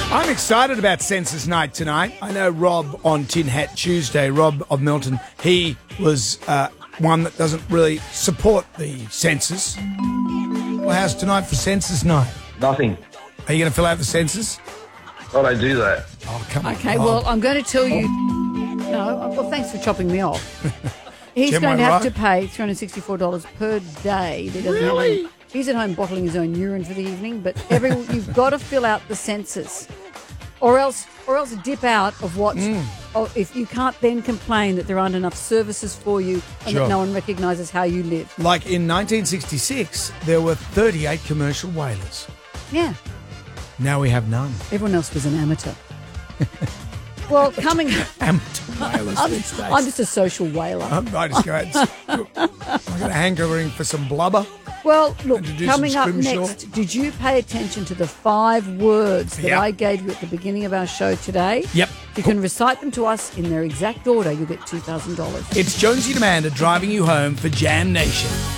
I'm excited about Census Night tonight. I know Rob on Tin Hat Tuesday, Rob of Milton, he was one that doesn't really support the census. Well, how's tonight for Census Night? Nothing. Are you going to fill out the census? I don't do that. Oh, come on. Okay, Rob. well, I'm going to tell you... No, well, thanks for chopping me off. He's Jim, going to am I have right? to pay $364 per day. That doesn't Really? He's at home bottling his own urine for the evening, but you've got to fill out the census, or else dip out of what. If you can't then complain that there aren't enough services for you and Sure. that no one recognises how you live. Like in 1966, there were 38 commercial whalers. Yeah, Now we have none. everyone else was an amateur. Well, coming. Amateur whalers these days. I'm just a social whaler. I just go out and I got a hankering for some blubber. Well, look, And to do coming some up scrimshaw. next, did you pay attention to the 5 words that Yep. I gave you at the beginning of our show today? Yep. If you can recite them to us in their exact order, you'll get $2,000. It's Jonesy and Amanda driving you home for Jam Nation.